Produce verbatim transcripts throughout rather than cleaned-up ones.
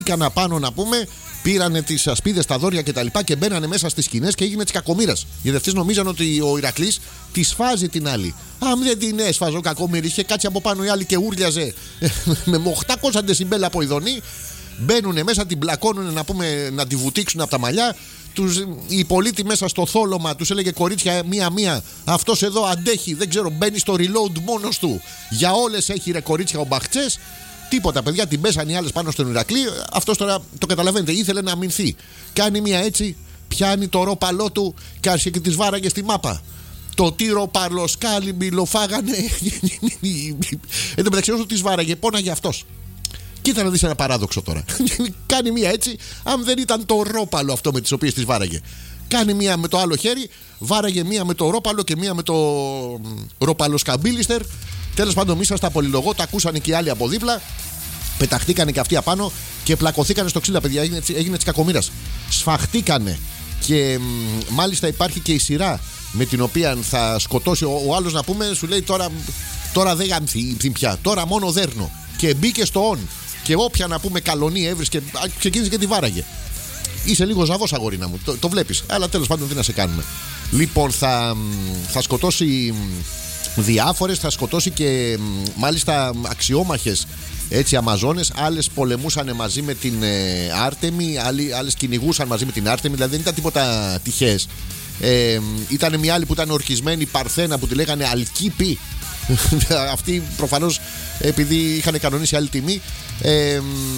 Μπήκαν απάνω να πούμε, πήρανε τις ασπίδες, τα δόρια κτλ. Και, και μπαίνανε μέσα στις σκηνές και έγινε της κακομοίρας. Γιατί αυτές νομίζαν ότι ο Ηρακλής τη σφάζει την άλλη. Αν δεν την έσφαζε ο κακομοίρης, είχε κάτσει από πάνω η άλλη και ούρλιαζε με οκτακόσια δεσιμπέλ από ειδονή. Μπαίνουνε μέσα, την πλακώνουνε να πούμε, να τη βουτήξουν από τα μαλλιά. Τους, η πολίτη μέσα στο θόλωμα τους έλεγε κορίτσια μία-μία. Αυτός εδώ αντέχει, δεν ξέρω, μπαίνει στο reload μόνος του. Για όλες έχει ρε κορίτσια ο Μπαχτσές. Τίποτα, παιδιά, την πέσανε οι άλλες πάνω στον Ηρακλή. Αυτός τώρα το καταλαβαίνετε, ήθελε να αμυνθεί. Κάνει μία έτσι, πιάνει το ρόπαλό του και άρχισε και τις βάραγε στη μάπα. Το τύρο παρλοσκάλι μιλοφάγανε. Εν τω μεταξύ, όσο τις βάραγε, πόναγε αυτός. Κοίτα να δεις ένα παράδοξο τώρα. Κάνει μία έτσι, αν δεν ήταν το ρόπαλο αυτό με τις οποίες τις βάραγε. Κάνει μία με το άλλο χέρι, βάραγε μία με το ρόπαλο και μία με το ροπαλοσκαμπίλιστερ. Τέλος πάντων, μη σας τα πολυλογώ, τα ακούσανε και οι άλλοι από δίπλα. Πεταχτήκανε και αυτοί απάνω και πλακωθήκανε στο ξύλα, παιδιά. Έγινε, έγινε της κακομοίρας. Σφαχτήκανε. Και μ, μάλιστα υπάρχει και η σειρά με την οποία θα σκοτώσει. Ο, ο άλλος να πούμε σου λέει τώρα, τώρα δεν γαμθεί πια. Τώρα μόνο δέρνω. Και μπήκε στο on. Και όποια να πούμε καλονή έβρισκε, ξεκίνησε και τη βάραγε. Είσαι λίγο ζαβός, αγορίνα μου. Το, το βλέπεις. Αλλά τέλος πάντων, τι να σε κάνουμε. Λοιπόν, θα, θα σκοτώσει διάφορες, θα σκοτώσει και μάλιστα αξιόμαχες έτσι Αμαζόνες. Άλλες πολεμούσαν μαζί με την ε, Άρτεμι, άλλες κυνηγούσαν μαζί με την Άρτεμι. Δηλαδή δεν ήταν τίποτα τυχαίες. Ε, ήταν μια άλλη που ήταν ορκισμένη Παρθένα που τη λέγανε Αλκίπη. Αυτοί προφανώς επειδή είχαν κανονίσει άλλη τιμή. ε,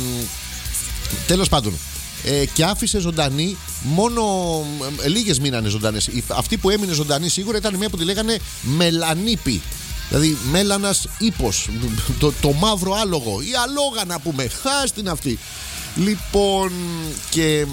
Τέλος πάντων, ε, και άφησε ζωντανή μόνο ε, λίγες μείνανε ζωντανές. Αυτή που έμεινε ζωντανή σίγουρα ήταν μια που τη λέγανε Μελανίπη. Δηλαδή μέλανας ύπος, το, το μαύρο άλογο ή αλόγα να πούμε. Χάστην αυτή. Λοιπόν, και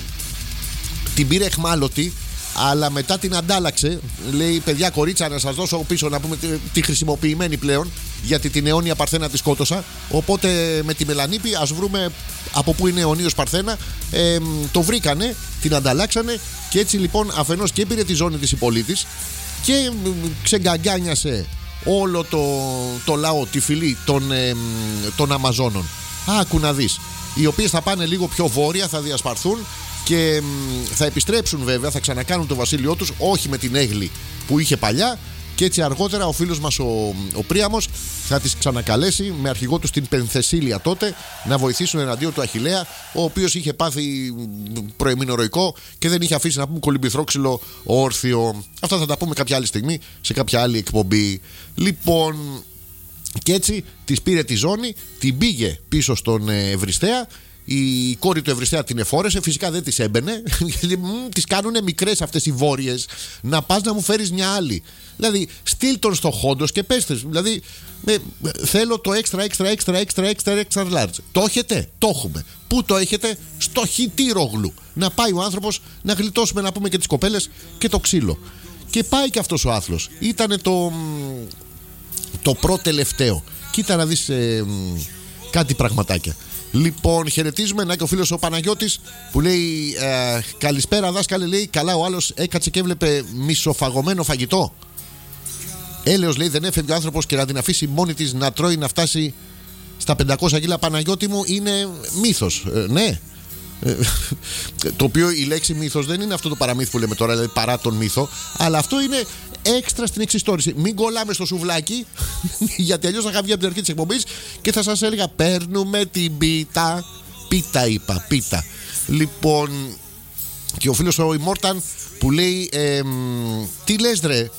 την πήρε εχμάλωτη, αλλά μετά την αντάλλαξε. Λέει, παιδιά, κορίτσα, να σας δώσω πίσω να πούμε τη, τη χρησιμοποιημένη πλέον, γιατί την αιώνια Παρθένα τη σκότωσα. Οπότε με τη Μελανίπη ας βρούμε από πού είναι αιωνίος Παρθένα. ε, Το βρήκανε, την ανταλλάξανε. Και έτσι λοιπόν αφενός και πήρε τη ζώνη της η πολίτης και ξεγκαγκάνιασε όλο το, το λαό, τη φυλή των, ε, των Αμαζόνων. Άκου να δεις. Οι οποίες θα πάνε λίγο πιο βόρεια, θα διασπαρθούν και θα επιστρέψουν βέβαια, θα ξανακάνουν το βασίλειό τους, όχι με την έγλη που είχε παλιά. Και έτσι αργότερα ο φίλος μας ο, ο Πρίαμος θα τις ξανακαλέσει με αρχηγό τους την Πενθεσίλια τότε να βοηθήσουν εναντίον του Αχιλλέα, ο οποίος είχε πάθει προεμινορωικό και δεν είχε αφήσει να πούμε κολυμπηθρόξυλο όρθιο. Αυτά θα τα πούμε κάποια άλλη στιγμή σε κάποια άλλη εκπομπή. Λοιπόν, και έτσι της πήρε τη ζώνη, την πήγε πίσω στον Ευριστέα. Η κόρη του Ευριστέα την εφόρεσε, φυσικά δεν της έμπαινε. Τις κάνουνε μικρές αυτές οι βόρειες. Να πας να μου φέρεις μια άλλη. Δηλαδή, στείλ τον στο Χόντος και πες της. Δηλαδή, με, θέλω το έξτρα, έξτρα, έξτρα, έξτρα, έξτρα, έξτρα large. Το έχετε, το έχουμε. Πού το έχετε? Στο Χιτήρογλου. Να πάει ο άνθρωπος να γλιτώσουμε να πούμε και τις κοπέλες και το ξύλο. Και πάει και αυτός ο άθλος. Ήτανε το, το προτελευταίο. Κοίτα να δεις ε, κάτι πραγματάκια. Λοιπόν, χαιρετίζουμε. Να και ο φίλος ο Παναγιώτης που λέει ε, καλησπέρα δάσκαλε, λέει. Καλά, ο άλλος έκατσε και έβλεπε μισοφαγωμένο φαγητό. Έλεος, λέει, δεν έφευγε ο άνθρωπος και να την αφήσει μόνη της να τρώει, να φτάσει στα πεντακόσια κιλά. Παναγιώτη μου, είναι μύθος. ε, Ναι ε, το οποίο η λέξη μύθος δεν είναι αυτό το παραμύθι που λέμε τώρα, δηλαδή παρά τον μύθο, αλλά αυτό είναι έξτρα στην εξιστόρηση. Μην κολλάμε στο σουβλάκι γιατί αλλιώς θα είχα βγει από την αρχή της εκπομπής και θα σας έλεγα παίρνουμε την πίτα. Πίτα είπα, πίτα. Λοιπόν, και ο φίλος ο Immortan που λέει ε, τι λες ρε,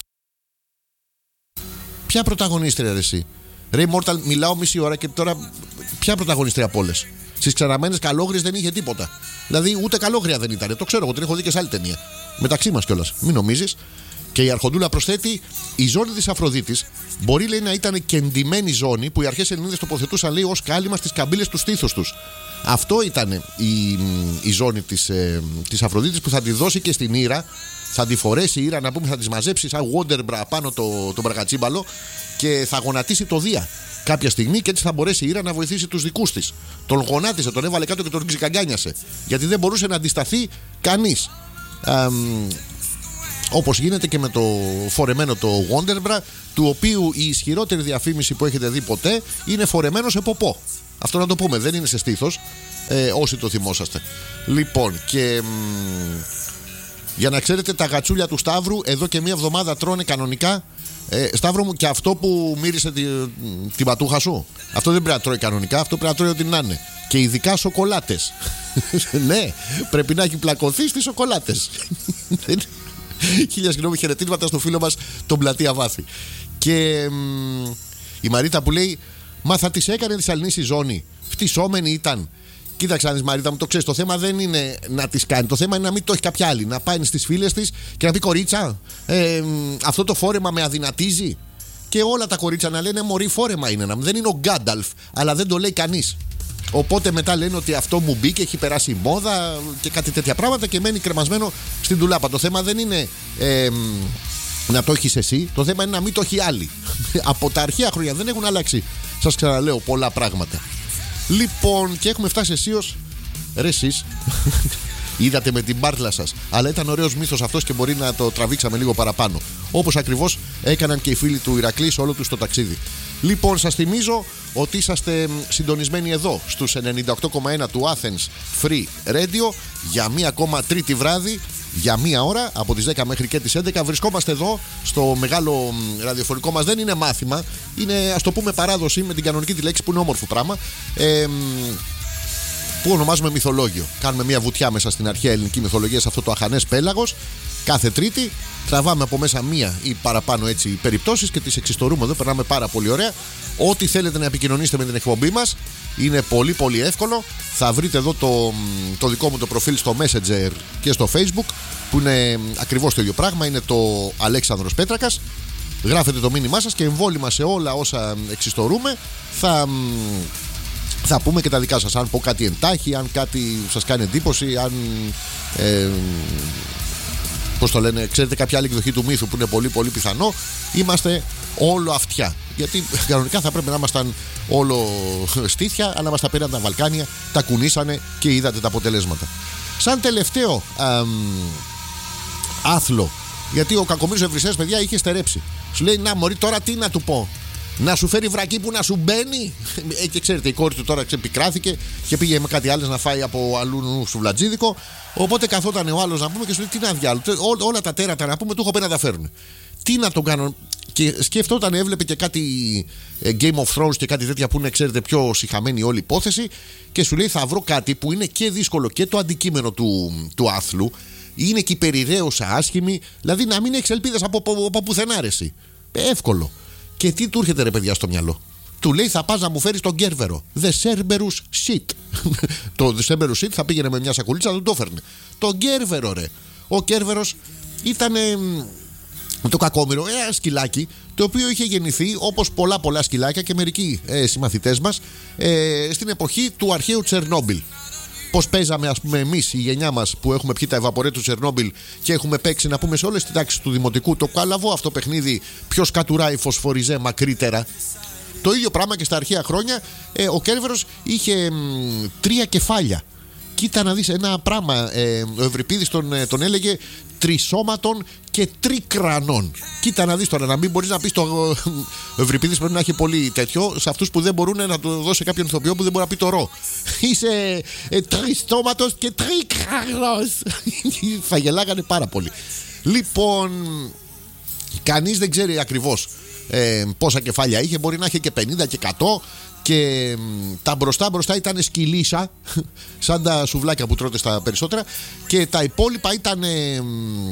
ποια πρωταγωνίστρια ρε εσύ? Ρε Immortal, μιλάω μισή ώρα και τώρα ποια πρωταγωνίστρια από όλες? Στις Ξαναμένες Καλόγριες δεν είχε τίποτα. Δηλαδή ούτε καλόγρια δεν ήταν. Το ξέρω, εγώ την έχω δει και σε άλλη ταινία. Μεταξύ μας κιόλας, μην νομίζεις. Και η Αρχοντούλα προσθέτει: η ζώνη της Αφροδίτης μπορεί, λέει, να ήταν και εντυμένη ζώνη που οι αρχαίες Ελληνίδες τοποθετούσαν, λέει, ως κάλυμα στις καμπύλες του στήθους τους. Αυτό ήταν η, η ζώνη της, ε, της Αφροδίτης που θα τη δώσει και στην Ήρα. Θα τη φορέσει η Ήρα, να πούμε, θα τη μαζέψει σαν Wonderbra πάνω το, το μπραγατσίμπαλο και θα γονατίσει το Δία κάποια στιγμή και έτσι θα μπορέσει η Ήρα να βοηθήσει τους δικούς της. Τον γονάτισε, τον έβαλε κάτω και τον ξεκαγκάνιασε. Γιατί δεν μπορούσε να αντισταθεί κανείς. Α, όπως γίνεται και με το φορεμένο το Wonderbra, του οποίου η ισχυρότερη διαφήμιση που έχετε δει ποτέ είναι φορεμένο σε ποπό. Αυτό να το πούμε, δεν είναι σε στήθος, ε, όσοι το θυμόσαστε. Λοιπόν, και μ, για να ξέρετε, τα γατσούλια του Σταύρου εδώ και μία εβδομάδα τρώνε κανονικά. Ε, Σταύρο μου, και αυτό που μύρισε τη, την πατούχα σου, αυτό δεν πρέπει να τρώει κανονικά, αυτό πρέπει να τρώει ό,τι να είναι. Και ειδικά σοκολάτες. Ναι, πρέπει να έχει πλακωθεί στις σοκολάτες. Χίλια συγγνώμη, χαιρετίσματα στο φίλο μας τον Πλατεία Βάθη. Και μ, η Μαρίτα που λέει, μα θα τις έκανε τη σαλινή η ζώνη. Φτυσσόμενη ήταν. Κοίταξε να δεις, Μαρίτα μου, το ξέρεις. Το θέμα δεν είναι να τις κάνει. Το θέμα είναι να μην το έχει κάποια άλλη. Να πάει στις φίλες της και να πει, κορίτσα, ε, αυτό το φόρεμα με αδυνατίζει. Και όλα τα κορίτσα να λένε, μωρή, φόρεμα είναι. Δεν είναι ο Γκάνταλφ, αλλά δεν το λέει κανείς. Οπότε μετά λένε ότι αυτό μου μπήκε, έχει περάσει η μόδα και κάτι τέτοια πράγματα και μένει κρεμασμένο στην ντουλάπα. Το θέμα δεν είναι ε, να το έχεις εσύ, το θέμα είναι να μην το έχει άλλη. Από τα αρχαία χρόνια δεν έχουν αλλάξει, σας ξαναλέω, πολλά πράγματα. Λοιπόν, και έχουμε φτάσει αισίως. Ρε εσείς είδατε με την μπάρτλα σας. Αλλά ήταν ωραίος μύθος αυτός και μπορεί να το τραβήξαμε λίγο παραπάνω. Όπως ακριβώς έκαναν και οι φίλοι του Ηρακλή σε όλο τους το ταξίδι. Λοιπόν, σας θυμίζω ότι είσαστε συντονισμένοι εδώ στους ενενήντα οκτώ κόμμα ένα του Athens Free Radio για μία ακόμα τρίτη βράδυ, για μία ώρα, από τις δέκα μέχρι και τις έντεκα. Βρισκόμαστε εδώ στο μεγάλο ραδιοφωνικό μας. Δεν είναι μάθημα, είναι, ας το πούμε, παράδοση με την κανονική τη λέξη που είναι όμορφο πράγμα. Ε, που ονομάζουμε μυθολόγιο. Κάνουμε μια βουτιά μέσα στην αρχαία ελληνική μυθολογία, σε αυτό το αχανές πέλαγος. Κάθε Τρίτη τραβάμε από μέσα μία ή παραπάνω έτσι περιπτώσεις και τις εξιστορούμε εδώ. Περνάμε πάρα πολύ ωραία. Ό,τι θέλετε να επικοινωνήσετε με την εκπομπή μας είναι πολύ πολύ εύκολο. Θα βρείτε εδώ το, το δικό μου το προφίλ στο Messenger και στο Facebook, που είναι ακριβώς το ίδιο πράγμα. Είναι το Αλέξανδρος Πέτρακας. Γράφετε το μήνυμά σας και εμβόλυμα σε όλα όσα εξιστορούμε θα... Θα πούμε και τα δικά σας. Αν πω κάτι εντάχει, αν κάτι σας κάνει εντύπωση, αν. Ε, πώς το λένε, ξέρετε κάποια άλλη εκδοχή του μύθου που είναι πολύ πολύ πιθανό, είμαστε όλο αυτιά. Γιατί κανονικά θα πρέπει να ήμασταν όλο στήθια, αλλά μας τα πήραν τα Βαλκάνια, τα κουνήσανε και είδατε τα αποτελέσματα. Σαν τελευταίο αμ, άθλο, γιατί ο Κακομοίρης Ευρυσσέας, παιδιά, είχε στερέψει. Σου λέει, να μωρή, τώρα τι να του πω. Να σου φέρει βρακί που να σου μπαίνει. Ε, και ξέρετε, η κόρη του τώρα ξεπικράθηκε και πήγε με κάτι άλλο να φάει από αλλού σουβλατζίδικο. Οπότε καθόταν ο άλλος να πούμε και σου λέει, τι να διάλογο. Ό, όλα τα τέρατα να πούμε, του έχω πει να τα φέρουν. Τι να τον κάνω. Και σκεφτόταν, έβλεπε και κάτι Game of Thrones και κάτι τέτοια που είναι, ξέρετε, πιο σιχαμένη όλη υπόθεση. Και σου λέει, θα βρω κάτι που είναι και δύσκολο και το αντικείμενο του, του άθλου. Είναι και η περιραίωσα άσχημη. Δηλαδή να μην έχει ελπίδες από, από, από πουθενά, αρέσει. Εύκολο. Και τι του έρχεται, ρε παιδιά, στο μυαλό. Του λέει, θα πας να μου φέρεις τον Κέρβερο. The Cerberus Shit. Το The Cerberus Shit θα πήγαινε με μια σακουλίτσα, δεν το έφερνε. Τον Κέρβερο, ρε. Ο Κέρβερος ήταν ε, το κακόμοιρο, ένα σκυλάκι, το οποίο είχε γεννηθεί όπως πολλά πολλά σκυλάκια και μερικοί ε, συμμαθητές μας ε, στην εποχή του αρχαίου Τσερνόμπιλ. Πώς παίζαμε, ας πούμε, εμείς, η γενιά μας που έχουμε πιει τα ευαπορέ του Τσερνόμπιλ και έχουμε παίξει, να πούμε, σε όλες τις τάξεις του δημοτικού το καλαβό αυτό παιχνίδι, ποιος κατουράει φωσφοριζέ μακρύτερα. Το ίδιο πράγμα και στα αρχαία χρόνια. ε, Ο Κέρβερος είχε μ, τρία κεφάλια. Κοίτα να δεις ένα πράγμα. ε, Ο Ευρυπίδης τον, τον έλεγε τρισώματων και τρίκρανων. Κοίτα να δεις τώρα, να μην μπορείς να πεις το. Ο Ευρυπίδης πρέπει να έχει πολύ τέτοιο. Σε αυτούς που δεν μπορούν να το δώσει κάποιον ηθοποιό που δεν μπορεί να πει το ρο. Είσαι ε, τριστώματος και τρίκρανος. Θα γελάγανε πάρα πολύ. Λοιπόν, κανείς δεν ξέρει ακριβώς ε, πόσα κεφάλια είχε. Μπορεί να είχε και πενήντα και εκατό. Και τα μπροστά μπροστά ήταν σκυλίσα, σαν τα σουβλάκια που τρώτε στα περισσότερα. Και τα υπόλοιπα ήταν ε,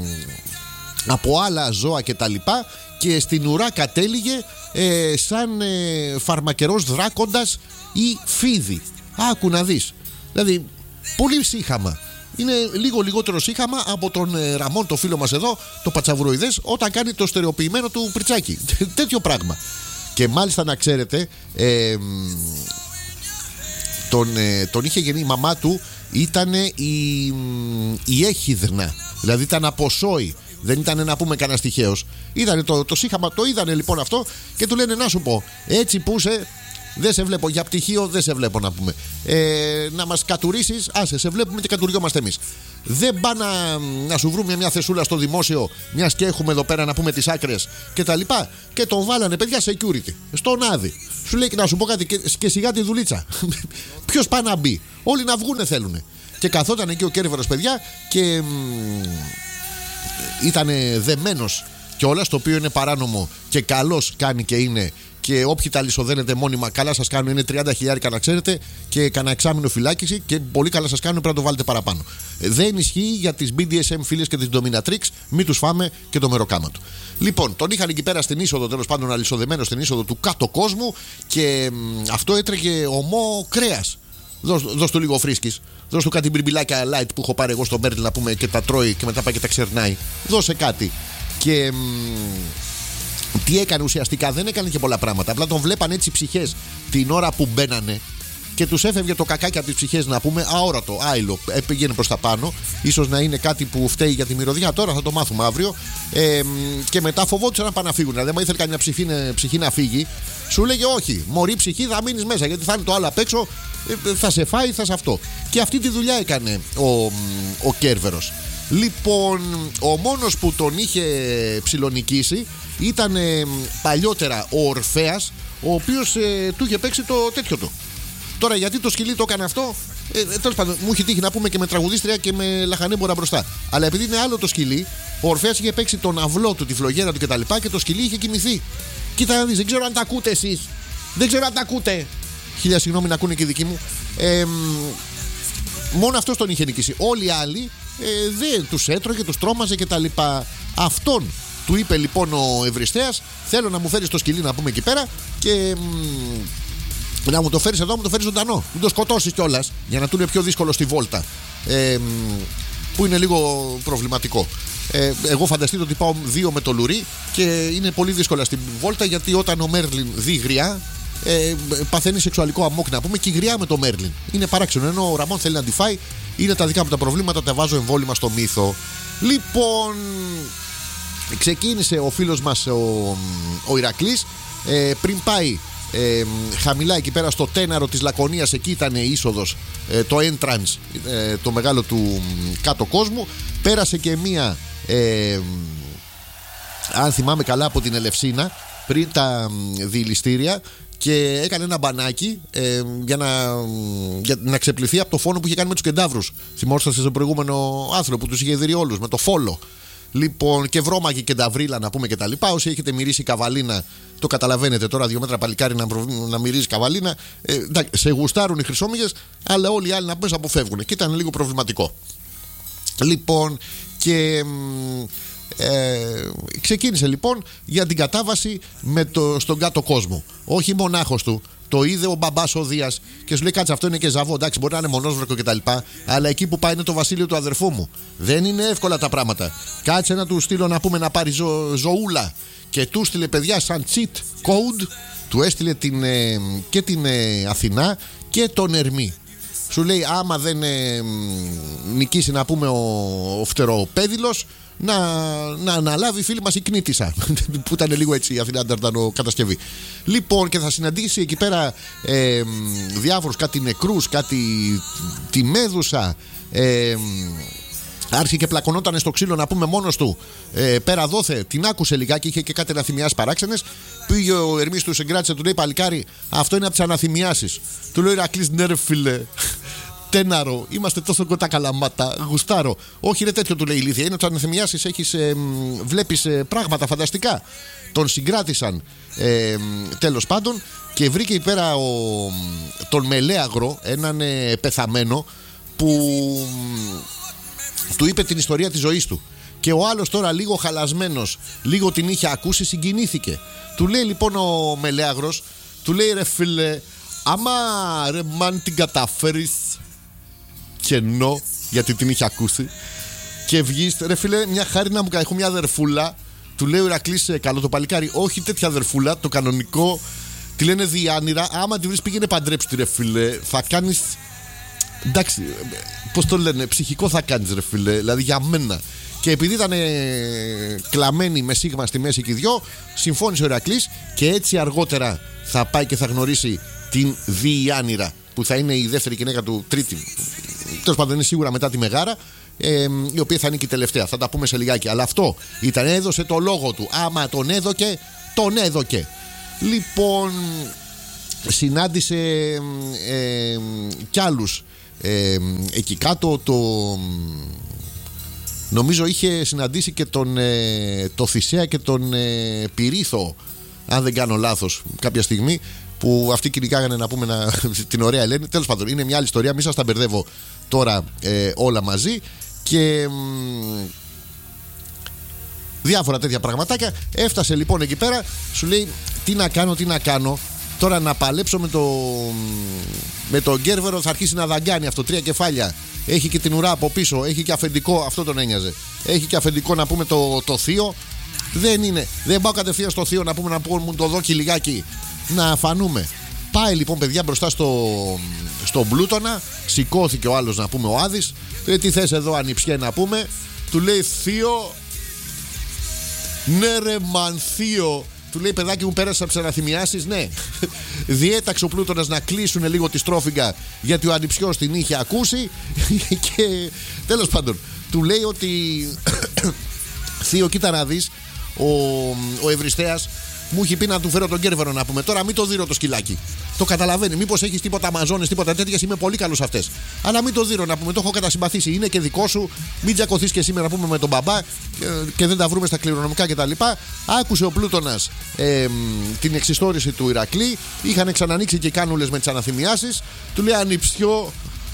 από άλλα ζώα και τα λοιπά. Και στην ουρά κατέληγε ε, σαν ε, φαρμακερός δράκοντας ή φίδι. Άκου να δεις. Δηλαδή πολύ σύχαμα. Είναι λίγο λιγότερο σύχαμα από τον ε, Ραμόν, το φίλο μας εδώ, το πατσαβουροειδές, όταν κάνει το στερεοποιημένο του πριτσάκι. Τέτοιο πράγμα. Και μάλιστα να ξέρετε, ε, τον, ε, τον είχε γεννήσει η μαμά του, ήταν η, η Έχιδνα. Δηλαδή ήταν από σόι. Δεν ήταν να πούμε κανένα τυχαίος. Ήταν το, το σύχαμα, το είδανε λοιπόν αυτό και του λένε, να σου πω, έτσι που είσαι, δεν σε βλέπω για πτυχίο, δεν σε βλέπω να πούμε. Ε, να μας κατουρίσεις, άσε, σε βλέπουμε και κατουριόμαστε εμείς. δεν πάνε να, να σου βρούμε μια θεσούλα στο δημόσιο, μια και έχουμε εδώ πέρα να πούμε τις άκρες και τα λοιπά. Και τον βάλανε παιδιά security, στον Άδη. Σου λέει να σου πω κάτι, και, και σιγά τη δουλίτσα. Ποιος πάει να μπει, όλοι να βγούνε θέλουνε. Και καθόταν εκεί ο Κέρβερος, παιδιά, και ήταν δεμένος κιόλας, το οποίο είναι παράνομο και καλώς κάνει και είναι. Και όποιοι τα λισοδένετε μόνιμα, καλά σας κάνουν, είναι τριάντα χιλιάρικα να ξέρετε, και κανένα εξάμηνο φυλάκιση, και πολύ καλά σας κάνουν, πρέπει να το βάλετε παραπάνω. Δεν ισχύει για τις μπι ντι ες εμ φίλες και τις Dominatrix, μην τους φάμε και το μεροκάμα του. Λοιπόν, τον είχαν εκεί πέρα στην είσοδο, τέλος πάντων, αλυσοδεμένο στην είσοδο του κάτω κόσμου, και μ, αυτό έτρεγε ομό κρέας. Δώσ' δώσ' του λίγο φρίσκης. Δώσ' του κάτι μπριμπιλάκια light που έχω πάρει εγώ στο Μπέρλιν να πούμε, και τα τρώει και μετά πάει και τα ξερνάει. Δώσε κάτι. Και μ, τι έκανε ουσιαστικά, δεν έκανε και πολλά πράγματα. Απλά τον βλέπαν έτσι οι ψυχές την ώρα που μπαίνανε, και τους έφευγε το κακάκι από τις ψυχές, να πούμε, αόρατο, άειλο. Ε, πήγαινε προς τα πάνω. Ίσως να είναι κάτι που φταίει για τη μυρωδιά. Τώρα θα το μάθουμε αύριο. Ε, και μετά φοβόντουσαν να πάνε να φύγουν. Δηλαδή, άμα ήθελε καμιά ψυχή, ψυχή να φύγει, σου λέγε όχι. Μωρή ψυχή, θα μείνεις μέσα, γιατί θα είναι το άλλο απ' έξω, ε, θα σε φάει, θα σε αυτό. Και αυτή τη δουλειά έκανε ο, ο Κέρβερος. Λοιπόν, ο μόνος που τον είχε ψιλονικήσει ήταν ε, παλιότερα ο Ορφέας, ο οποίος ε, του είχε παίξει το τέτοιο του. Τώρα, γιατί το σκυλί το έκανε αυτό, ε, τέλος πάντων, μου έχει τύχει να πούμε και με τραγουδίστρια και με λαχανέμπορα μπροστά. Αλλά επειδή είναι άλλο το σκυλί, ο Ορφέας είχε παίξει τον αυλό του, τη φλογέρα του κτλ. Και, και το σκυλί είχε κοιμηθεί. Κοίτα να δεις, δεν ξέρω αν τα ακούτε εσείς. Δεν ξέρω αν τα ακούτε. Χίλια συγγνώμη να ακούνε και οι δικοί μου. Ε, μόνο αυτός τον είχε νικήσει. Όλοι οι άλλοι ε, δεν τους έτρωγε, τους τρόμαζε κτλ. Αυτόν του είπε λοιπόν ο Ευριστέας, θέλω να μου φέρεις το σκυλί να πούμε εκεί πέρα, και μ, να μου το φέρεις εδώ, μου το φέρεις ζωντανό. Μην το σκοτώσεις κιόλας, για να του είναι πιο δύσκολο στη βόλτα. Ε, που είναι λίγο προβληματικό. Ε, εγώ φανταστείτε ότι πάω δύο με το λουρί και είναι πολύ δύσκολα στην βόλτα, γιατί όταν ο Μέρλιν δει γριά, ε, παθαίνει σεξουαλικό αμόκ να πούμε, και η γριά με το Μέρλιν. Είναι παράξενο. Ενώ ο Ραμόν θέλει να τη φάει, είναι τα δικά μου τα προβλήματα, τα βάζω εμβόλυμα στο μύθο. Λοιπόν, ξεκίνησε ο φίλος μας ο, ο Ηρακλής, ε, πριν πάει ε, χαμηλά εκεί πέρα στο τέναρο της Λακωνίας, εκεί ήταν η είσοδος, ε, το entrance, ε, το μεγάλο του κάτω κόσμου. Πέρασε και μία, ε, αν θυμάμαι καλά, από την Ελευσίνα πριν τα διηληστήρια, και έκανε ένα μπανάκι ε, για, να, για να ξεπληθεί από το φόνο που είχε κάνει με τους κεντάβρους. Θυμόσαστε στο προηγούμενο άνθρωπο που τους είχε δει όλους με το φόλο. Λοιπόν, και βρώμαγε και κενταβρίλα να πούμε και τα λοιπά. Όσοι έχετε μυρίσει καβαλίνα, το καταλαβαίνετε τώρα, δύο μέτρα παλικάρι να, να μυρίζει καβαλίνα. Ε, σε γουστάρουν οι χρυσόμυγες, αλλά όλοι οι άλλοι να πούμε αποφεύγουν. Και ήταν λίγο προβληματικό. Λοιπόν, και ε, ξεκίνησε λοιπόν για την κατάβαση με το, στον κάτω κόσμο. Όχι μονάχος του. Το είδε ο μπαμπάς ο Δίας και σου λέει: κάτσε, αυτό είναι και ζαβό. Εντάξει, μπορεί να είναι μονόσβρακο κτλ. Αλλά εκεί που πάει είναι το βασίλειο του αδερφού μου. Δεν είναι εύκολα τα πράγματα. Κάτσε να του στείλω να πούμε να πάρει ζω, ζωούλα. Και του στείλε, παιδιά, σαν cheat code, του έστειλε την, ε, και την ε, Αθηνά και τον Ερμή. Σου λέει: άμα δεν ε, νικήσει να πούμε ο, ο φτεροπέδιλος, να, να αναλάβει η φίλη μας η Κνήτισσα που ήταν λίγο έτσι η Αθηνά Νταρντανο κατασκευή. Λοιπόν, και θα συναντήσει εκεί πέρα ε, διάφορους, κάτι νεκρούς, κάτι τη Μέδουσα. ε, Άρχισε και πλακωνόταν στο ξύλο να πούμε μόνος του, ε, πέρα δόθε, την άκουσε λιγάκι, είχε και κάτι αναθυμιάσεις παράξενες. Πήγε ο Ερμής, του συγκράτησε, του λέει: παλικάρι, αυτό είναι από τις αναθυμιάσεις. Του λέει: Ηρακλής, ναι ρε φίλε, τέναρο, είμαστε τόσο κοντά καλαμάτα, γουστάρω. Όχι ρε, τέτοιο, του λέει, ηλίθεια, είναι από τις αναθυμιάσεις, έχεις, ε, βλέπεις ε, πράγματα φανταστικά. Τον συγκράτησαν ε, τέλος πάντων, και βρήκε εκεί πέρα ο, τον Μελέαγρο, έναν ε, πεθαμένο, που του είπε την ιστορία της ζωής του. Και ο άλλος τώρα, λίγο χαλασμένος, λίγο την είχε ακούσει, συγκινήθηκε. Του λέει λοιπόν ο Μελέαγρος, του λέει: ρε φίλε, άμα ρε μαν την καταφέρεις, κενό, γιατί την είχε ακούσει, και βγεις, ρε φίλε, μια χάρη να μου κάνει, έχω μια αδερφούλα. Του λέει ο Ηρακλής: καλό το παλικάρι, όχι τέτοια αδερφούλα, το κανονικό, τη λένε Διάνυρα, άμα τη βρεις πήγαινε παντρέψου τη ρε φίλε, θα κάνεις, εντάξει, πώς το λένε, ψυχικό θα κάνεις ρε φίλε, δηλαδή για μένα. Και επειδή ήταν ε, κλαμμένοι με σίγμα στη μέση και οι δυο, συμφώνησε ο Ηρακλής, και έτσι αργότερα θα πάει και θα γνωρίσει την Διάνυρα, που θα είναι η δεύτερη γυναίκα του, τρίτη, τέλος πάντων είναι σίγουρα μετά τη Μεγάρα, ε, η οποία θα είναι και η τελευταία. Θα τα πούμε σε λιγάκι. Αλλά αυτό ήταν, έδωσε το λόγο του. Άμα τον έδωκε, τον έδωκε. Λοιπόν, συνάντησε ε, κι άλλους ε, εκεί κάτω. Το, νομίζω είχε συναντήσει και τον ε, το Θησέα και τον ε, Πυρίθο, αν δεν κάνω λάθος, κάποια στιγμή που αυτοί κυνηγάγανε, να πούμε, να, την ωραία Ελένη. Τέλος πάντων, είναι μια άλλη ιστορία, μην σας τα μπερδεύω τώρα ε, όλα μαζί. Και μ, διάφορα τέτοια πραγματάκια. Έφτασε λοιπόν εκεί πέρα, σου λέει τι να κάνω, τι να κάνω. Τώρα να παλέψω με το με τον Κέρβερο, θα αρχίσει να δαγκάνει αυτό, τρία κεφάλια. Έχει και την ουρά από πίσω, έχει και αφεντικό, αυτό τον ένοιαζε. Έχει και αφεντικό, να πούμε, το, το θείο. Δεν είναι, δεν πάω κατευθείαν στο θείο να πούμε, να πούμε μου το δόκι λιγάκι, να φανούμε. Πάει λοιπόν, παιδιά, μπροστά στο, στον Πλούτονα. Σηκώθηκε ο άλλος, να πούμε, ο Άδης. Λέει, τι θες εδώ, ανιψιέ, να πούμε. Του λέει, θείο. Ναι ρε μαν, θείο. Του λέει, παιδάκι μου, πέρασε από τις αναθυμιάσεις. Ναι. Διέταξε ο Πλούτονας να κλείσουν λίγο τη στρόφιγγα, γιατί ο ανιψιός την είχε ακούσει. Και τέλος πάντων, του λέει ότι θείο, κοίτα να δεις, ο, ο Ευριστέας μου έχει πει να του φέρω τον Κέρβερο, να πούμε. Τώρα μην το δείρω το σκυλάκι. Το καταλαβαίνει. Μήπως έχεις τίποτα μαζόνες, τίποτα τέτοια. Είμαι πολύ καλός αυτές. Αλλά μην το δείρω, να πούμε. Το έχω κατασυμπαθήσει. Είναι και δικό σου. Μην τζακωθείς και σήμερα, να πούμε, με τον μπαμπά και δεν τα βρούμε στα κληρονομικά κτλ. Άκουσε ο Πλούτονας ε, την εξιστόρηση του Ηρακλή. Είχαν ξανανοίξει και κάνουλες με τις αναθυμιάσεις. Του λέει, ανιψιό.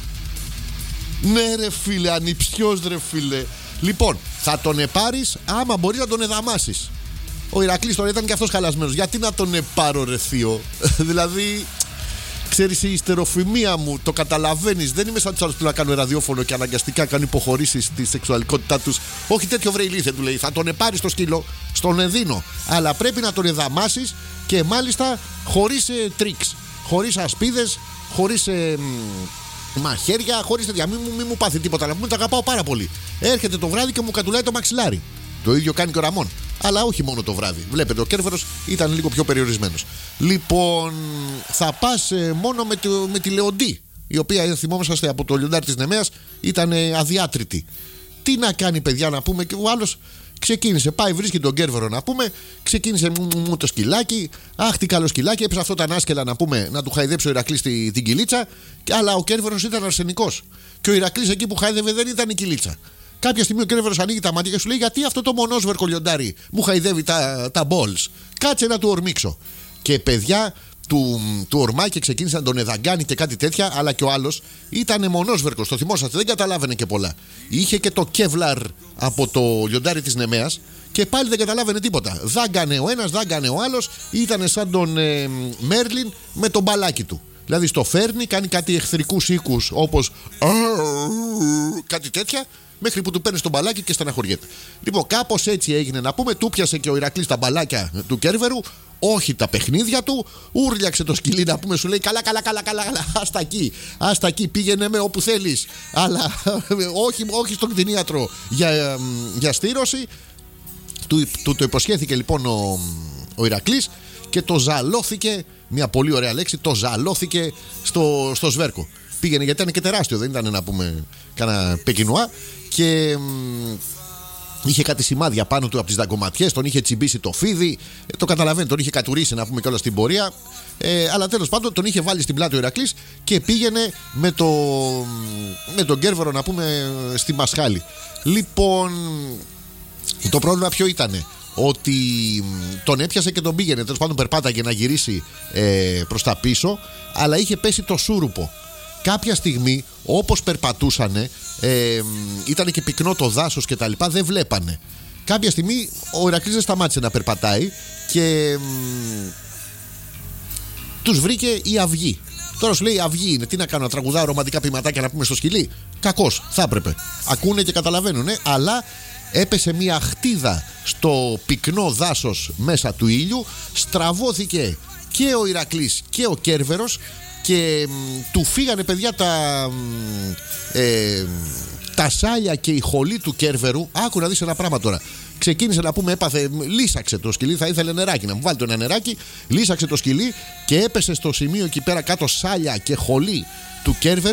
Ναι, ρε φίλε, ανιψιός, ρε φίλε. Λοιπόν, θα τον επάρεις άμα μπορεί να τον εδαμάσεις. Ο Ηρακλής τώρα ήταν και αυτός χαλασμένος. Γιατί να τον επάρω, ρε θείο? Δηλαδή, ξέρεις, η ιστεροφημία μου, το καταλαβαίνεις. Δεν είμαι σαν τους άλλους που να κάνουν ραδιόφωνο και αναγκαστικά κάνουν υποχωρήσεις στη σεξουαλικότητά τους. Όχι τέτοιο, βρε ηλίθε, του λέει. Θα τον επάρεις το σκύλο, στον εδίνω. Αλλά πρέπει να τον εδαμάσεις και μάλιστα χωρίς ε, τρίξ, χωρίς ασπίδες, χωρίς ε, μαχαίρια, χωρίς τέτοια. Μην μη μου πάθει τίποτα. Να πούμε, τα αγαπάω πάρα πολύ. Έρχεται το βράδυ και μου κατουλάει το μαξιλάρι. Το ίδιο κάνει και ο Ραμόν. Αλλά όχι μόνο το βράδυ. Βλέπετε, ο Κέρβερος ήταν λίγο πιο περιορισμένος. Λοιπόν, θα πας ε, μόνο με, το, με τη Λεοντή, η οποία, θυμόμαστε από το λιοντάρι της Νεμέας, ήταν ε, αδιάτρητη. Τι να κάνει, παιδιά, να πούμε. Και ο άλλος ξεκίνησε, πάει, βρίσκει τον Κέρβερο, να πούμε. Ξεκίνησε μου, μου, μου το σκυλάκι. Αχ, τι καλό σκυλάκι. Έπεσε αυτό τα ανάσκελα, να πούμε, να του χαϊδέψει ο Ηρακλής τη, την κυλίτσα. Αλλά ο Κέρβερος ήταν αρσενικός. Και ο Ηρακλής εκεί που χάιδευε δεν ήταν η κυλίτσα. Κάποια στιγμή ο Κέρβερος ανοίγει τα μάτια και σου λέει, γιατί αυτό το μονόσβερκο λιοντάρι μου χαϊδεύει τα, τα balls. Κάτσε να του ορμήξω. Και παιδιά, του, του ορμάει και ξεκίνησε να τον εδαγκάνει και κάτι τέτοια. Αλλά και ο άλλος ήταν μονόσβερκος, το θυμόσαστε, δεν καταλάβαινε και πολλά. Είχε και το κεύλαρ από το λιοντάρι της Νεμέας και πάλι δεν καταλάβαινε τίποτα. Δάγκανε ο ένας, δάγκανε ο άλλος. Ήταν σαν τον ε, Μέρλιν με τον μπαλάκι του. Δηλαδή στο φέρνει, κάνει κάτι εχθρικούς οίκους, όπως κάτι τέτοια, μέχρι που του παίρνει τον μπαλάκι και στεναχωριέται. Λοιπόν, κάπως έτσι έγινε, να πούμε. Του πιασε και ο Ηρακλής τα μπαλάκια του Κέρβερου, όχι τα παιχνίδια του. Ούρλιαξε το σκυλί, να πούμε, σου λέει, καλά, καλά, καλά, καλά, καλά. Άστα εκεί, άστα εκεί, πήγαινε με όπου θέλεις. Αλλά όχι, όχι στον κτηνίατρο για, για στήρωση. Του, του το υποσχέθηκε λοιπόν ο, ο Ηρακλής και το ζαλώθηκε. Μια πολύ ωραία λέξη, το ζαλώθηκε στο, στο σβέρκο. Πήγαινε, γιατί ήταν και τεράστιο, δεν ήταν, να πούμε, κάνα πεκινουά. Και μ, είχε κάτι σημάδια πάνω του από τις δαγκωματιές, τον είχε τσιμπήσει το φίδι. Ε, το καταλαβαίνει, τον είχε κατουρίσει, να πούμε, κιόλας στην πορεία. Ε, αλλά τέλος πάντων τον είχε βάλει στην πλάτη ο Ηρακλής και πήγαινε με, το, με τον Κέρβερο, να πούμε, στη Μασχάλη. Λοιπόν, το πρόβλημα ποιο ήτανε? Ότι τον έπιασε και τον πήγαινε. Τέλος πάντων περπάταγε να γυρίσει ε, προς τα πίσω, αλλά είχε πέσει το σούρουπο. Κάποια στιγμή, όπως περπατούσανε, ε, ήταν και πυκνό το δάσος και τα λοιπά, δεν βλέπανε. Κάποια στιγμή ο Ηρακλής δεν σταμάτησε να περπατάει και ε, τους βρήκε η αυγή. Τώρα σου λέει, η αυγή είναι, τι να κάνω, να τραγουδάω ρομαντικά ποιηματάκια να πούμε στο σκυλί? Κακώς, θα έπρεπε. Ακούνε και καταλαβαίνουνε, αλλά έπεσε μια χτίδα στο πυκνό δάσος μέσα του ήλιου, στραβώθηκε και ο Ηρακλής και ο Κέρβερος και μ, του φύγανε, παιδιά, τα, ε, τα σάλια και η χολή του Κέρβερου. Άκου να δεις ένα πράγμα τώρα. Ξεκίνησε, να πούμε, έπαθε, λύσαξε το σκυλί, θα ήθελε νεράκι, να μου βάλει το ένα νεράκι. Λύσαξε το σκυλί και έπεσε στο σημείο εκεί πέρα κάτω σάλια και χολή του Κέρβερου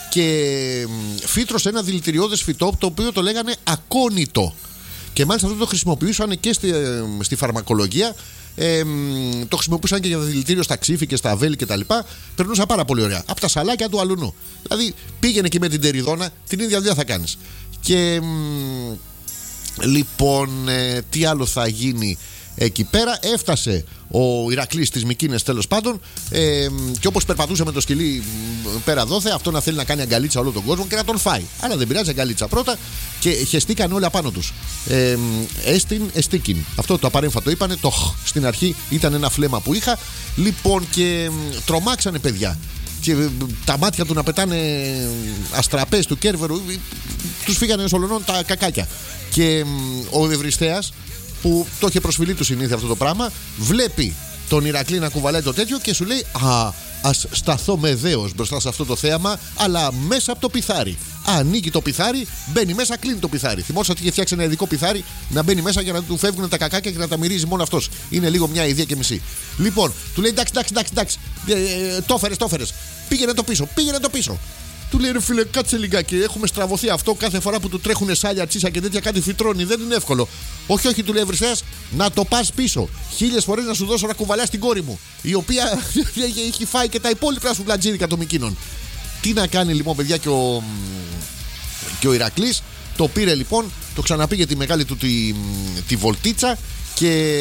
και φύτρωσε ένα δηλητηριώδες φυτό το οποίο το λέγανε ακόνητο. Και μάλιστα αυτό το χρησιμοποιούσαν και στη, στη φαρμακολογία. Ε, το χρησιμοποιούσαν και για δηλητήριο στα ξύφη και στα αβέλη κτλ. Περνούσα πάρα πολύ ωραία. Από τα σαλάκια του αλουνού. Δηλαδή πήγαινε εκεί με την τεριδόνα, την ίδια δουλειά θα κάνεις. Και μ, λοιπόν, ε, τι άλλο θα γίνει εκεί πέρα? Έφτασε ο Ηρακλής στις Μικίνες τέλος πάντων, ε, και όπως περπατούσε με το σκυλί πέρα δόθε, αυτό να θέλει να κάνει αγκαλίτσα όλο τον κόσμο και να τον φάει. Αλλά δεν πειράζει, αγκαλίτσα πρώτα, και χεστήκαν όλα πάνω τους. Ε, έστιν, εστίκιν. Αυτό το απαρέμφατο είπανε. Το χ στην αρχή ήταν ένα φλέμα που είχα. Λοιπόν, και τρομάξανε παιδιά. Και τα μάτια του να πετάνε αστραπές του Κέρβερου, τους φύγανε σολονών τα κακάκια. Και ο Ευριστέας, που το είχε προσφυλεί του συνήθεια αυτό το πράγμα, βλέπει τον Ηρακλή να κουβαλάει το τέτοιο και σου λέει: Α, ας σταθώ με δέος μπροστά σε αυτό το θέαμα, αλλά μέσα από το πιθάρι. Ανοίγει το πιθάρι, μπαίνει μέσα, κλείνει το πιθάρι. Θυμόσαστε ότι είχε φτιάξει ένα ειδικό πιθάρι να μπαίνει μέσα για να του φεύγουν τα κακάκια και να τα μυρίζει μόνο αυτός. Είναι λίγο μια ιδέα και μισή. Λοιπόν, του λέει: Εντάξει, εντάξει, εντάξει, εντάξει. Ε, το έφερες, το έφερες. Πήγαινε το πίσω, πήγαινε το πίσω. Του λέει: Ρε φίλε, κάτσε λιγάκι. Έχουμε στραβωθεί αυτό. Κάθε φορά που του τρέχουν σάλια, τσίσα και τέτοια, κάτι φυτρώνει. Δεν είναι εύκολο. Όχι, όχι, του λέει Ευριστέας, να το πας πίσω. Χίλιες φορές να σου δώσω να κουβαλάς την κόρη μου, η οποία έχει φάει και τα υπόλοιπα σου πλατζίρικα των Μικίνων. Τι να κάνει λοιπόν, παιδιά, και ο, και ο Ηρακλής το πήρε λοιπόν, το ξαναπήγε τη μεγάλη του τη, τη βολτίτσα και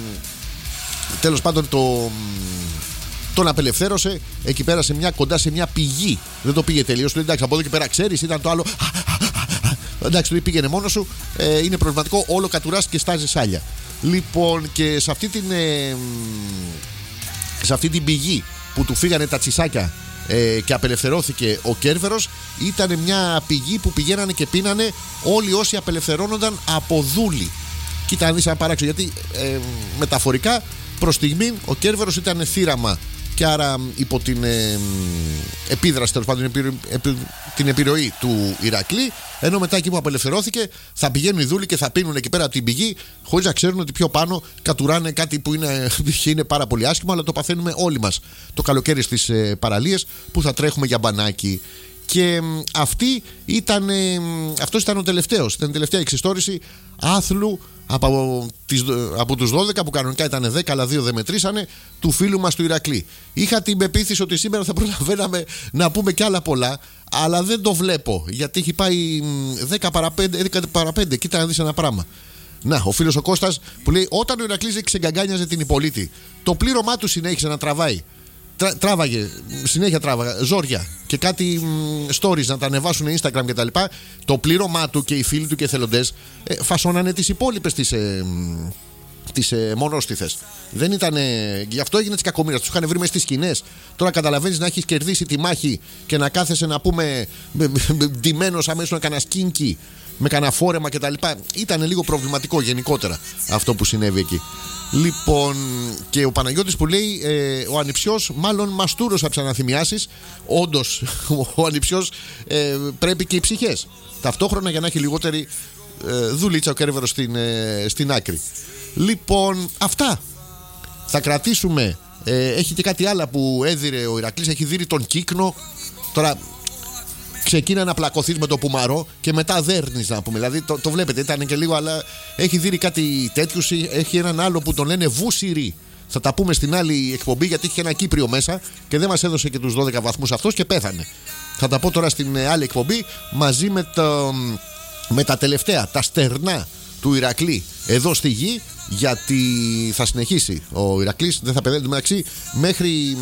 τέλος πάντων το. Τον απελευθέρωσε εκεί πέρα σε μια, κοντά σε μια πηγή. Δεν το πήγε τελείως. Του λέει: Εντάξει, από εδώ και πέρα ξέρεις, ήταν το άλλο. Εντάξει, του λέει: Πήγαινε μόνο σου. Ε, είναι προβληματικό, όλο κατουράς και στάζει σάλια. Λοιπόν, και σε αυτή την, ε, σε αυτή την πηγή που του φύγανε τα τσισάκια ε, και απελευθερώθηκε ο Κέρβερος, ήταν μια πηγή που πηγαίνανε και πίνανε όλοι όσοι απελευθερώνονταν από δούλη. Κοίτα, αν δεις ένα παράξενο, γιατί ε, μεταφορικά προς στιγμή ο Κέρβερος ήταν θύραμα και άρα υπό την ε, επίδραση, τέλος πάντων, την επιρροή του Ηρακλή, ενώ μετά εκεί που απελευθερώθηκε θα πηγαίνουν οι δούλοι και θα πίνουν εκεί πέρα από την πηγή, χωρίς να ξέρουν ότι πιο πάνω κατουράνε κάτι που είναι, είναι πάρα πολύ άσχημο, αλλά το παθαίνουμε όλοι μας το καλοκαίρι στις ε, παραλίες που θα τρέχουμε για μπανάκι. Και αυτή ήταν, αυτός ήταν ο τελευταίος, ήταν η τελευταία εξιστόρηση άθλου από, τις, από τους δώδεκα, που κανονικά ήταν δέκα, αλλά δύο δεν μετρήσανε, του φίλου μας του Ηρακλή. Είχα την πεποίθηση ότι σήμερα θα προλαβαίναμε να πούμε κι άλλα πολλά, αλλά δεν το βλέπω, γιατί έχει πάει δέκα παρά πέντε. Κοίτα να δεις ένα πράγμα. Να, ο φίλος ο Κώστας που λέει: Όταν ο Ηρακλής ξεγκαγκάνιαζε την Ιππολίτη, το πλήρωμά του συνέχισε να τραβάει. Τρά, τράβαγε, συνέχεια τράβαγε, ζόρια και κάτι μ, stories να τα ανεβάσουν Instagram κτλ. Το πλήρωμά του και οι φίλοι του και εθελοντές ε, φασώνανε τις υπόλοιπες τις, ε, τις ε, μονόστιθες. Δεν ήτανε, γι' αυτό έγινε τις κακομοίρας. Τους είχαν βρει μες στις σκηνές. Τώρα καταλαβαίνεις να έχεις κερδίσει τη μάχη και να κάθεσαι να πούμε ντυμένος αμέσως να κανένα σκίνκι με κανένα φόρεμα κτλ. Ήταν λίγο προβληματικό γενικότερα αυτό που συνέβη εκεί. Λοιπόν, και ο Παναγιώτης που λέει ε, ο ανιψιός μάλλον μαστούρος από τις αναθυμιάσεις. Όντως, ο ανιψιός ε, πρέπει και οι ψυχές ταυτόχρονα για να έχει λιγότερη ε, δουλίτσα ο Κέρβερος στην, ε, στην άκρη. Λοιπόν, αυτά θα κρατήσουμε. ε, Έχει και κάτι άλλο που έδιρε ο Ηρακλής. Έχει δείρει τον κύκνο. Τώρα ξεκίνα να πλακωθείς με το πουμαρό και μετά δέρνεις, να πούμε. Δηλαδή το, το βλέπετε, ήταν και λίγο, αλλά έχει δει κάτι τέτοιου. Έχει έναν άλλο που τον λένε Βούσιρι. Θα τα πούμε στην άλλη εκπομπή, γιατί είχε ένα Κύπριο μέσα και δεν μας έδωσε και τους δώδεκα βαθμούς αυτός και πέθανε. Θα τα πω τώρα στην άλλη εκπομπή μαζί με, το, με τα τελευταία, τα στερνά του Ηρακλή εδώ στη γη, γιατί θα συνεχίσει ο Ηρακλής. Δεν θα παιδεύει μεταξύ μέχρι,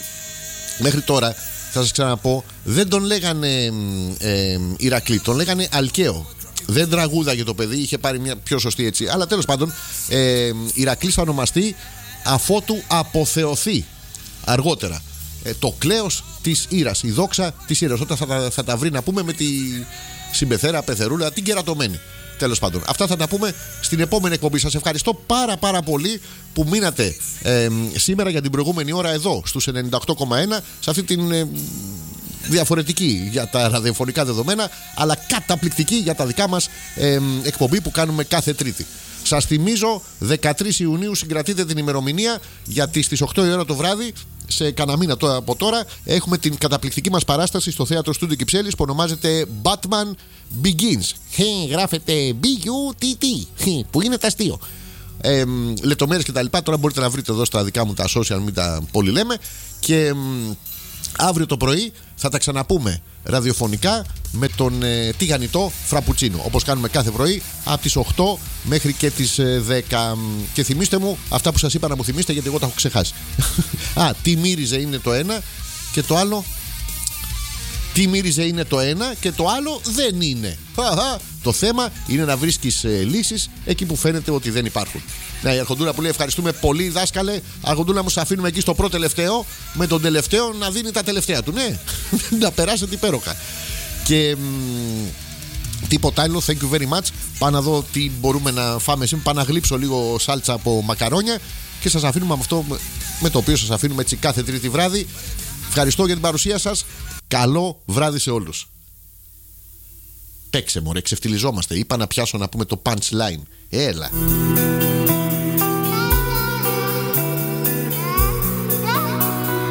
μέχρι τώρα. Θα σας ξαναπώ, δεν τον λέγανε ε, Ηρακλή, τον λέγανε Αλκαίο. Δεν τραγούδαγε το παιδί, είχε πάρει μια πιο σωστή έτσι. Αλλά τέλος πάντων, ε, Ηρακλής θα ονομαστεί αφότου αποθεωθεί αργότερα. Ε, το κλέος της Ήρας, η δόξα της Ήρας. Όταν θα τα, θα τα βρει, να πούμε, με τη συμπεθέρα πεθερούλα, την κερατωμένη. Τέλος πάντων, αυτά θα τα πούμε στην επόμενη εκπομπή. Σας ευχαριστώ πάρα πάρα πολύ που μείνατε ε, σήμερα για την προηγούμενη ώρα εδώ στους ενενήντα οκτώ κόμμα ένα, σε αυτή την ε, διαφορετική για τα ραδιοφωνικά δεδομένα, αλλά καταπληκτική για τα δικά μας ε, εκπομπή που κάνουμε κάθε Τρίτη. Σας θυμίζω, δεκατρείς Ιουνίου συγκρατείτε την ημερομηνία, γιατί στις οκτώ η ώρα το βράδυ σε κανένα μήνα τώρα από τώρα έχουμε την καταπληκτική μας παράσταση στο θέατρο Στούντιο Κυψέλης που ονομάζεται Batman Begins. Hey, γράφεται B-U-T-T, hey, που είναι τα αστείο. Ε, λεπτομέρειες και τα λοιπά τώρα μπορείτε να βρείτε εδώ στα δικά μου τα social, μην τα πολύ λέμε. Και ε, αύριο το πρωί θα τα ξαναπούμε ραδιοφωνικά με τον ε, τηγανιτό Φραπουτσίνο, όπως κάνουμε κάθε πρωί από τις οκτώ μέχρι και τις ε, δέκα. Και θυμίστε μου αυτά που σας είπα να μου θυμίστε, γιατί εγώ τα έχω ξεχάσει. Α, τι μύριζε είναι το ένα και το άλλο. Τι μύριζε είναι το ένα και το άλλο δεν είναι. Το θέμα είναι να βρίσκεις ε, λύσεις εκεί που φαίνεται ότι δεν υπάρχουν. Ναι, η Αρχοντούλα που λέει ευχαριστούμε πολύ δάσκαλε. Αρχοντούλα μου, σε αφήνουμε εκεί στο πρώτο τελευταίο με τον τελευταίο να δίνει τα τελευταία του. Ναι, να περάσετε υπέροχα. Και μ, τίποτα άλλο, thank you very much. Πάω να δω τι μπορούμε να φάμε σήμερα. Πάω να γλύψω λίγο σάλτσα από μακαρόνια και σας αφήνουμε με αυτό με το οποίο σας αφήνουμε έτσι κάθε Τρίτη βράδυ. Ευχαριστώ για την παρουσία σας. Καλό βράδυ σε όλους. Παίξε μωρέ, ξεφτιλιζόμαστε. Είπα να πιάσω να πούμε το punchline. Έλα.